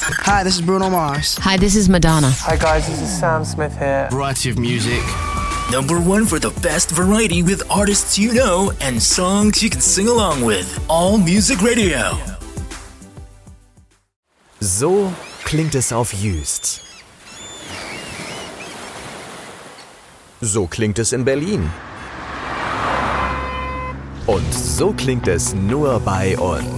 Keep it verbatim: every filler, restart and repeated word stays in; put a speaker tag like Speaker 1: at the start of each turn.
Speaker 1: Hi, this is Bruno Mars.
Speaker 2: Hi, this is Madonna.
Speaker 3: Hi guys, this is Sam Smith here.
Speaker 4: Variety of music.
Speaker 5: Number one for the best variety with artists you know and songs you can sing along with. All Music Radio.
Speaker 6: So klingt es auf Jüst. So klingt es in Berlin. Und so klingt es nur bei uns.